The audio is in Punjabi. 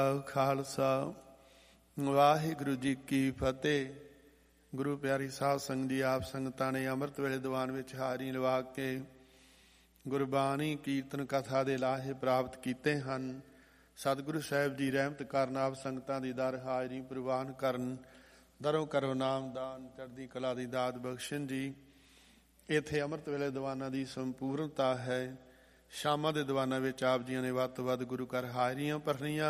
ਖਾਲਸਾ ਵਾਹਿਗੁਰੂ ਜੀ ਕੀ ਫਤਿਹ। ਗੁਰੂ ਪਿਆਰੀ ਸਾਧ ਸੰਗਤ ਜੀ, ਆਪ ਸੰਗਤਾਂ ਨੇ ਅੰਮ੍ਰਿਤ ਵੇਲੇ ਦੀਵਾਨ ਵਿੱਚ ਹਾਜ਼ਰੀ ਲਵਾ ਕੇ ਗੁਰਬਾਣੀ ਕੀਰਤਨ ਕਥਾ ਦੇ ਲਾਹੇ ਪ੍ਰਾਪਤ ਕੀਤੇ ਹਨ। ਸਤਿਗੁਰੂ ਸਾਹਿਬ ਜੀ ਰਹਿਮਤ ਕਰਨ, ਆਪ ਸੰਗਤਾਂ ਦੀ ਦਰ ਹਾਜ਼ਰੀ ਪ੍ਰਵਾਨ ਕਰਨ, ਦਰੋਂ ਕਰੋ ਨਾਮਦਾਨ, ਚੜ੍ਹਦੀ ਕਲਾ ਦੀ ਦਾਤ ਬਖਸ਼ਣ ਜੀ। ਇੱਥੇ ਅੰਮ੍ਰਿਤ ਵੇਲੇ ਦੀਵਾਨਾਂ ਦੀ ਸੰਪੂਰਨਤਾ ਹੈ। ਸ਼ਾਮਾਂ ਦੇ ਦੀਵਾਨਾਂ ਵਿੱਚ ਆਪ ਜੀਆਂ ਨੇ ਵੱਧ ਤੋਂ ਵੱਧ ਗੁਰੂ ਘਰ ਹਾਜ਼ਰੀਆਂ ਭਰਨੀਆਂ